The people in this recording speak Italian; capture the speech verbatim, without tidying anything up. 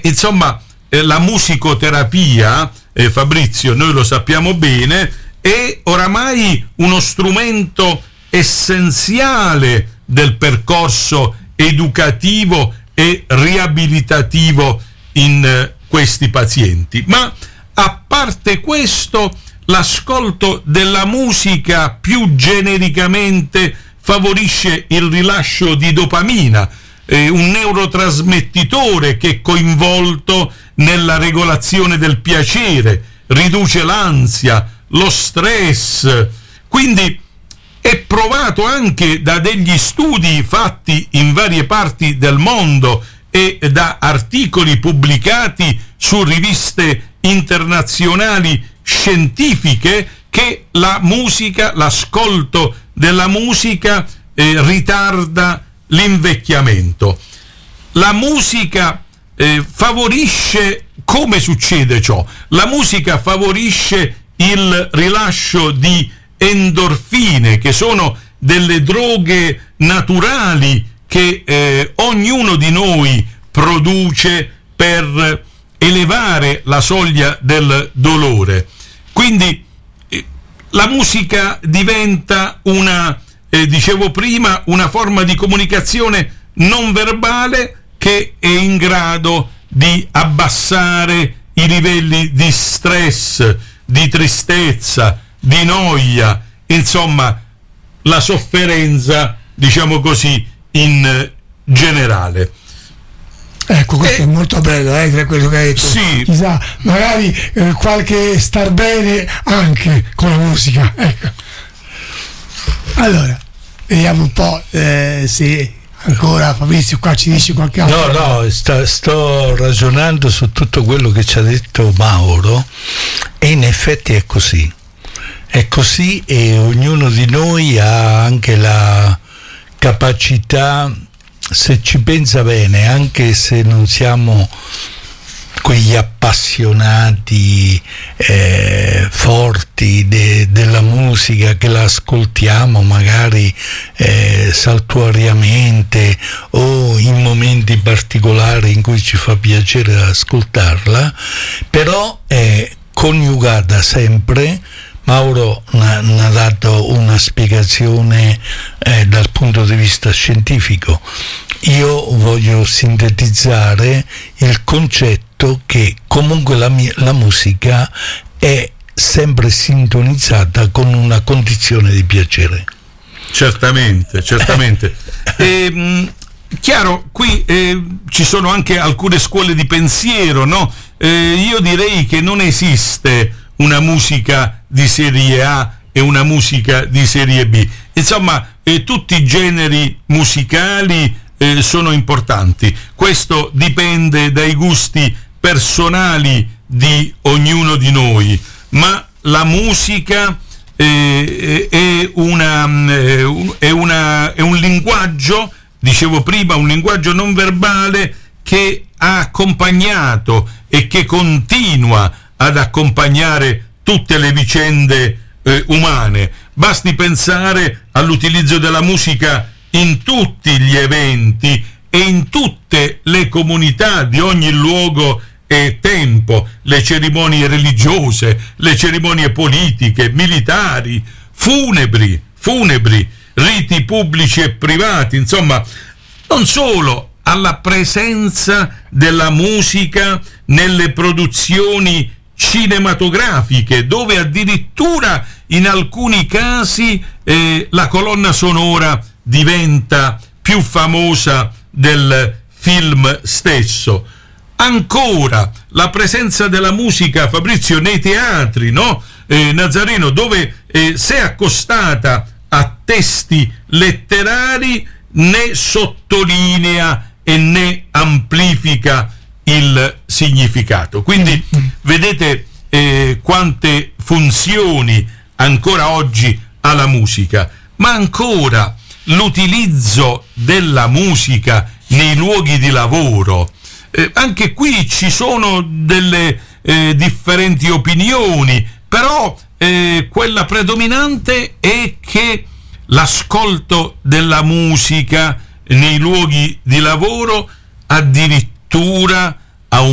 insomma eh, la musicoterapia, eh, Fabrizio, noi lo sappiamo bene, è oramai uno strumento essenziale del percorso educativo e riabilitativo in eh, questi pazienti. Ma a parte questo, l'ascolto della musica più genericamente favorisce il rilascio di dopamina, eh, un neurotrasmettitore che è coinvolto nella regolazione del piacere, riduce l'ansia, lo stress. Quindi è provato anche da degli studi fatti in varie parti del mondo e da articoli pubblicati su riviste internazionali scientifiche che la musica, l'ascolto della musica eh, ritarda l'invecchiamento. La musica eh, favorisce, come succede ciò? La musica favorisce il rilascio di endorfine, che sono delle droghe naturali che eh, ognuno di noi produce per elevare la soglia del dolore. Quindi eh, la musica diventa una, eh, dicevo prima, una forma di comunicazione non verbale che è in grado di abbassare i livelli di stress, di tristezza, di noia, insomma la sofferenza, diciamo così, in generale. Ecco, questo eh, è molto bello, eh, quello che hai detto. Sì. Chissà, magari eh, qualche star bene anche con la musica. Ecco. Allora, vediamo un po' eh, se ancora Fabrizio qua ci dice qualche altro. No, no, sta, sto ragionando su tutto quello che ci ha detto Mauro e in effetti è così. È così e ognuno di noi ha anche la capacità, se ci pensa bene, anche se non siamo quegli appassionati eh, forti de, della musica, che la ascoltiamo magari eh, saltuariamente o in momenti particolari in cui ci fa piacere ascoltarla, però è coniugata sempre. Mauro ne ha dato una spiegazione eh, dal punto di vista scientifico. Io voglio sintetizzare il concetto che comunque la, mia, la musica è sempre sintonizzata con una condizione di piacere. Certamente, certamente. e, mh, chiaro, qui eh, ci sono anche alcune scuole di pensiero, no? Eh, io direi che non esiste una musica di serie A e una musica di serie B. Insomma, eh, tutti i generi musicali eh, sono importanti. Questo dipende dai gusti personali di ognuno di noi, ma la musica eh, è, una, è, una, è un linguaggio, dicevo prima, un linguaggio non verbale che ha accompagnato e che continua ad accompagnare tutte le vicende eh, umane. Basti pensare all'utilizzo della musica in tutti gli eventi e in tutte le comunità di ogni luogo e tempo, le cerimonie religiose, le cerimonie politiche, militari, funebri, funebri, riti pubblici e privati, insomma, non solo, alla presenza della musica nelle produzioni cinematografiche, dove addirittura in alcuni casi eh, la colonna sonora diventa più famosa del film stesso. Ancora la presenza della musica, Fabrizio, nei teatri, no? Eh, Nazareno, dove eh, se accostata a testi letterari ne sottolinea e ne amplifica il significato. Quindi vedete eh, quante funzioni ancora oggi ha la musica, ma ancora l'utilizzo della musica nei luoghi di lavoro. Eh, anche qui ci sono delle eh, differenti opinioni, però eh, quella predominante è che l'ascolto della musica nei luoghi di lavoro addirittura